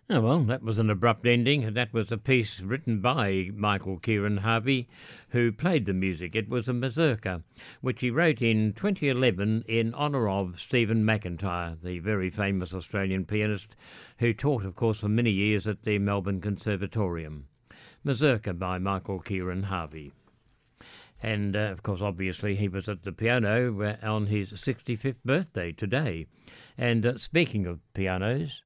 Oh, well, that was an abrupt ending, and that was a piece written by Michael Kieran Harvey, who played the music. It was a mazurka, which he wrote in 2011 in honour of Stephen McIntyre, the very famous Australian pianist who taught, of course, for many years at the Melbourne Conservatorium. Mazurka by Michael Kieran Harvey. And, of course, obviously he was at the piano on his 65th birthday today. And speaking of pianos...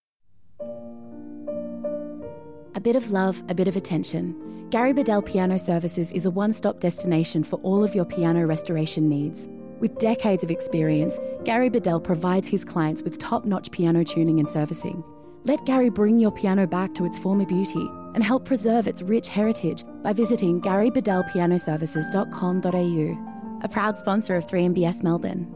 A bit of love, a bit of attention. Gary Bedell Piano Services is a one-stop destination for all of your piano restoration needs. With decades of experience, Gary Bedell provides his clients with top-notch piano tuning and servicing. Let Gary bring your piano back to its former beauty and help preserve its rich heritage by visiting garybedellpianoservices.com.au, a proud sponsor of 3MBS Melbourne.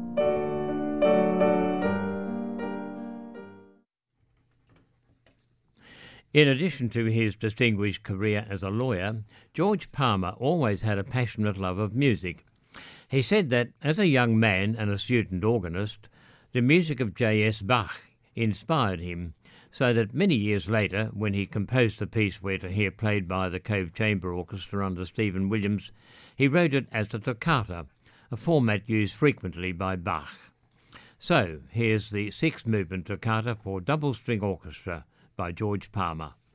In addition to his distinguished career as a lawyer, George Palmer always had a passionate love of music. He said that, as a young man and a student organist, the music of J.S. Bach inspired him, so that many years later, when he composed the piece we're to hear played by the Cove Chamber Orchestra under Stephen Williams, he wrote it as a toccata, a format used frequently by Bach. So, here's the sixth movement toccata for double string orchestra by George Palmer.